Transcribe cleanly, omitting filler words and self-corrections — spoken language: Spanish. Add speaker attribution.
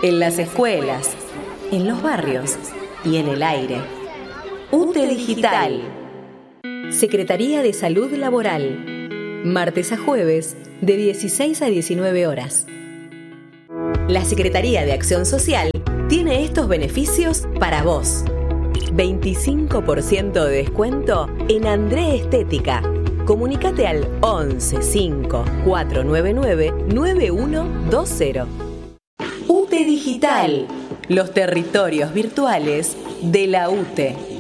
Speaker 1: en las escuelas, en los barrios y en el aire. UTE Digital. Secretaría de Salud Laboral. Martes a jueves, de 16 a 19 horas. La Secretaría de Acción Social tiene estos beneficios para vos. 25% de descuento en André Estética. Comunícate al 11 5 499 9120. UTE Digital, los territorios virtuales de la UTE.